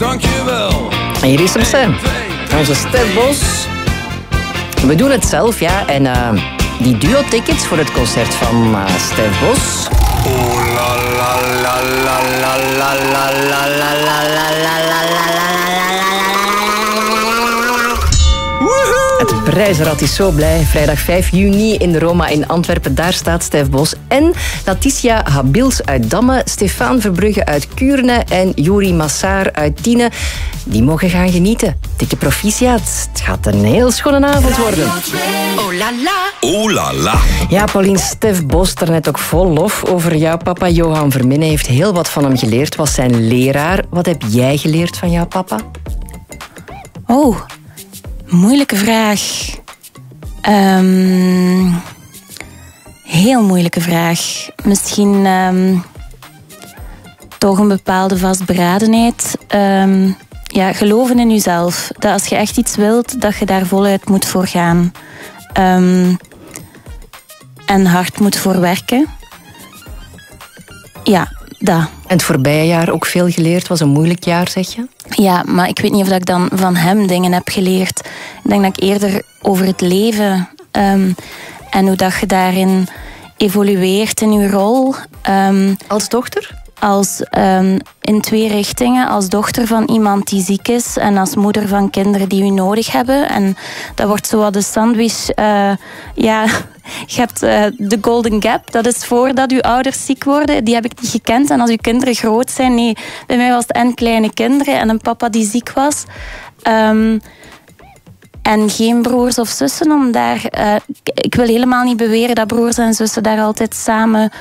dankjewel. En hier is hem, Sam. Onze Stef Bos. We doen het zelf, ja. En die duo-tickets voor het concert van Stef Bos. Oh la la la la la la la la la la la la. Het prijzenrad is zo blij. Vrijdag 5 juni in de Roma in Antwerpen. Daar staat Stef Bos. En Letitia Habils uit Damme, Stefaan Verbrugge uit Kuurne en Juri Massaar uit Tiene. Die mogen gaan genieten. Dikke proficiat. Het gaat een heel schone avond worden. Oh la la. Oh la la. Ja, Pauline, Stef Bos, daarnet ook vol lof over jouw papa. Johan Verminne heeft heel wat van hem geleerd. Was zijn leraar. Wat heb jij geleerd van jouw papa? Oh, moeilijke vraag. Heel moeilijke vraag. Misschien toch een bepaalde vastberadenheid. Ja, geloven in jezelf. Dat als je echt iets wilt, dat je daar voluit moet voor gaan. En hard moet voor werken. Ja, dat. En het voorbije jaar ook veel geleerd. Was een moeilijk jaar, zeg je? Ja, maar ik weet niet of ik dan van hem dingen heb geleerd. Ik denk dat ik eerder over het leven en hoe dat je daarin evolueert in je rol. Als dochter? In 2 richtingen. Als dochter van iemand die ziek is en als moeder van kinderen die u nodig hebben. En dat wordt zo wat de sandwich. Ja, je hebt de golden gap. Dat is voordat uw ouders ziek worden. Die heb ik niet gekend. En als uw kinderen groot zijn, nee. Bij mij was het en kleine kinderen en een papa die ziek was. En geen broers of zussen om daar... ik wil helemaal niet beweren dat broers en zussen daar altijd samen...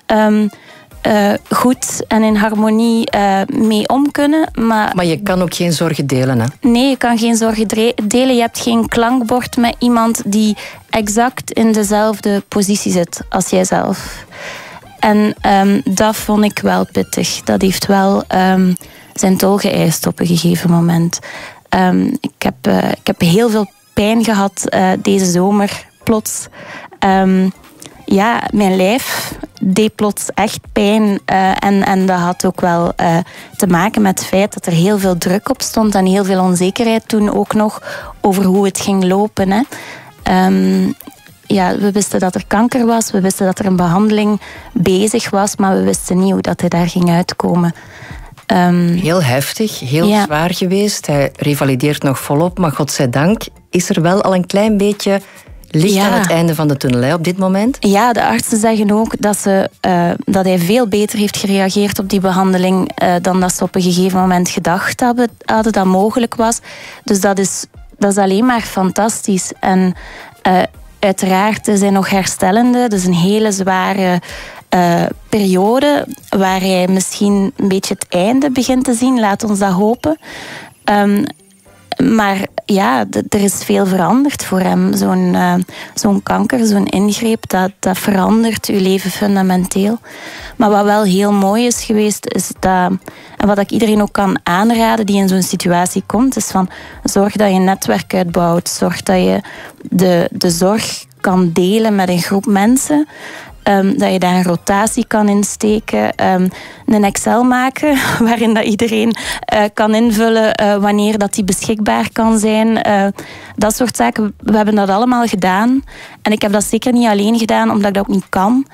goed en in harmonie mee om kunnen. Maar je kan ook geen zorgen delen, hè? Nee, je kan geen zorgen delen. Je hebt geen klankbord met iemand die exact in dezelfde positie zit als jijzelf. En dat vond ik wel pittig. Dat heeft wel zijn tol geëist op een gegeven moment. Ik heb heel veel pijn gehad deze zomer, plots. Ja, mijn lijf deed plots echt pijn. En dat had ook wel te maken met het feit dat er heel veel druk op stond en heel veel onzekerheid toen ook nog over hoe het ging lopen. Hè. Ja, we wisten dat er kanker was, we wisten dat er een behandeling bezig was, maar we wisten niet hoe dat hij daar ging uitkomen. Heel heftig, heel zwaar geweest. Hij revalideert nog volop, maar godzijdank is er wel al een klein beetje... licht aan het einde van de tunnel, hè, op dit moment? Ja, de artsen zeggen ook dat hij veel beter heeft gereageerd op die behandeling dan dat ze op een gegeven moment gedacht hadden dat mogelijk was. Dus dat is alleen maar fantastisch. En uiteraard is hij nog herstellende. Dat is een hele zware periode waar hij misschien een beetje het einde begint te zien. Laat ons dat hopen. Maar ja, er is veel veranderd voor hem. Zo'n kanker, zo'n ingreep, dat verandert uw leven fundamenteel. Maar wat wel heel mooi is geweest, is dat... En wat ik iedereen ook kan aanraden die in zo'n situatie komt, is van... Zorg dat je een netwerk uitbouwt. Zorg dat je de zorg kan delen met een groep mensen... dat je daar een rotatie kan insteken. Een Excel maken waarin dat iedereen kan invullen wanneer dat die beschikbaar kan zijn. Dat soort zaken. We hebben dat allemaal gedaan. En ik heb dat zeker niet alleen gedaan, omdat ik dat ook niet kan.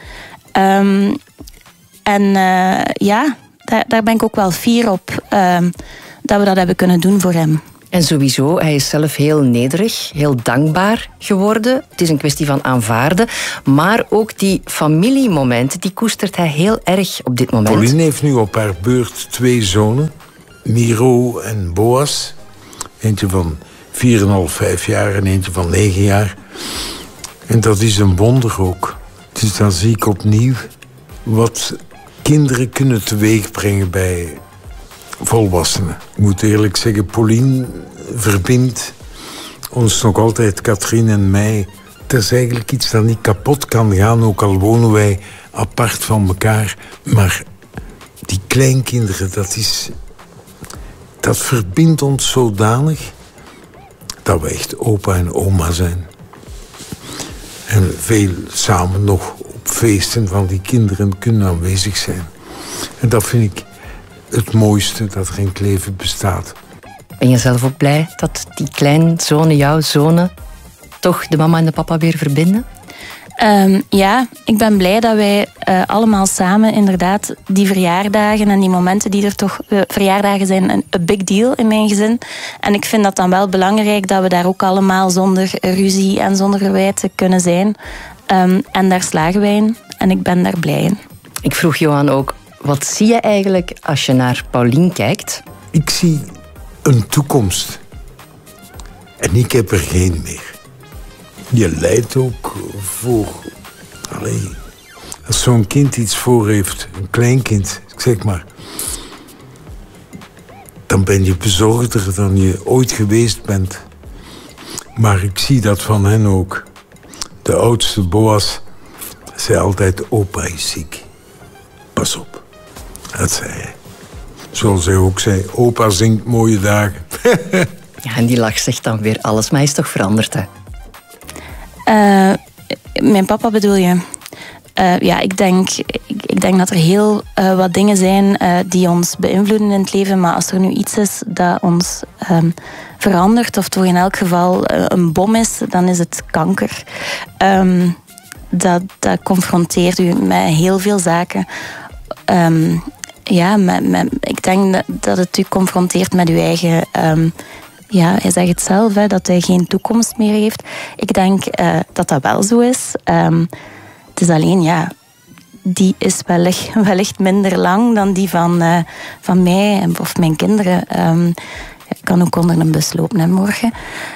Daar ben ik ook wel fier op dat we dat hebben kunnen doen voor hem. En sowieso, hij is zelf heel nederig, heel dankbaar geworden. Het is een kwestie van aanvaarden. Maar ook die familiemomenten, die koestert hij heel erg op dit moment. Pauline heeft nu op haar beurt 2 zonen. Miro en Boas. Eentje van 4,5, 5 jaar en eentje van 9 jaar. En dat is een wonder ook. Dus dan zie ik opnieuw wat kinderen kunnen teweegbrengen bij... volwassenen. Ik moet eerlijk zeggen, Pauline verbindt ons nog altijd, Katrien en mij. Het is eigenlijk iets dat niet kapot kan gaan, ook al wonen wij apart van elkaar. Maar die kleinkinderen, dat verbindt ons zodanig dat we echt opa en oma zijn. En veel samen nog op feesten van die kinderen kunnen aanwezig zijn. En dat vind ik het mooiste dat er in het leven bestaat. Ben je zelf ook blij dat die kleinzonen, jouw zonen, toch de mama en de papa weer verbinden? Ja, ik ben blij dat wij allemaal samen inderdaad die verjaardagen en die momenten die er toch... verjaardagen zijn een big deal in mijn gezin. En ik vind dat dan wel belangrijk dat we daar ook allemaal zonder ruzie en zonder verwijten kunnen zijn. En daar slagen wij in. En ik ben daar blij in. Ik vroeg Johan ook, wat zie je eigenlijk als je naar Paulien kijkt? Ik zie een toekomst. En ik heb er geen meer. Je lijdt ook voor... Allee, als zo'n kind iets voor heeft, een kleinkind, zeg maar... dan ben je bezorgder dan je ooit geweest bent. Maar ik zie dat van hen ook. De oudste, Boas, zei altijd, opa is ziek. Pas op. Dat zei hij. Zoals hij ook zei, opa zingt mooie dagen. Ja, en die lach zegt dan weer alles, maar hij is toch veranderd, hè? Mijn papa bedoel je? Ja, ik denk dat er heel wat dingen zijn die ons beïnvloeden in het leven. Maar als er nu iets is dat ons verandert, of toch in elk geval een bom is, dan is het kanker. Dat confronteert u met heel veel zaken. Ja, ik denk dat het u confronteert met uw eigen... ja, hij zegt het zelf, hè, dat hij geen toekomst meer heeft. Ik denk dat dat wel zo is. Het is alleen, ja, die is wellicht minder lang dan die van mij of mijn kinderen. Ik kan ook onder een bus lopen, hè, morgen.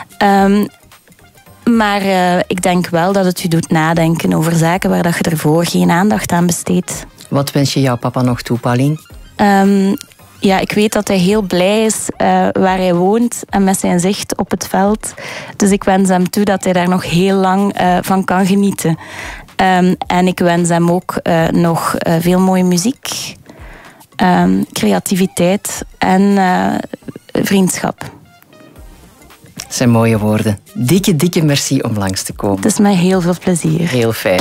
Maar ik denk wel dat het u doet nadenken over zaken waar dat je ervoor geen aandacht aan besteedt. Wat wens je jouw papa nog toe, Paulien? Ja, ik weet dat hij heel blij is waar hij woont en met zijn zicht op het veld. Dus ik wens hem toe dat hij daar nog heel lang van kan genieten. En ik wens hem ook nog veel mooie muziek, creativiteit en vriendschap. Dat zijn mooie woorden. Dikke merci om langs te komen. Het is met heel veel plezier. Heel fijn.